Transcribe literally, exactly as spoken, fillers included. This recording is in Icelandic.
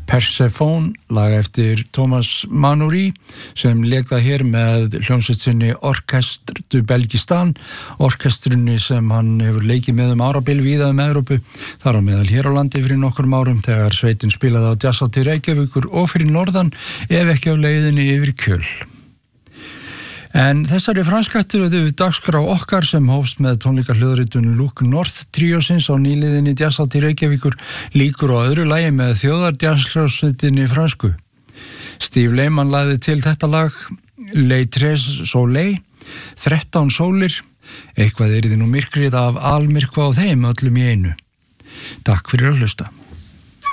Persephone, lag eftir Thomas Manoury sem lék það hér með hljómsveit sinni Orchestre du Belgistan, orkestrunni sem hann hefur leikið með um árabil víða um Evrópu, þar á meðal hér á landi fyrir nokkrum árum þegar sveitin spilaði á Jazzhátíð Reykjavíkur og fyrir norðan ef ekki á leiðinni yfir Kjöl. En þessari franskættuðu dagskrá okkar sem hófst með tónleikahljóðritun Look North tríósins á nýliðinni Jazzhátíð Reykjavíkur líkur á öðru lagi með þjóðarjazzhljóðsveitinni fransku. Steve Lehman lagði til þetta lag Les Tres Soleils, þrettán sólir, eitthvað yrði nú myrkrið af almyrkva á þeim öllum í einu. Takk fyrir að hlusta.